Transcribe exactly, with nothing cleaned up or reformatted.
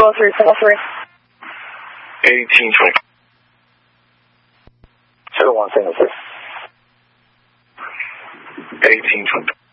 go through single three. eighteen twenty. seven one single three. eighteen twenty.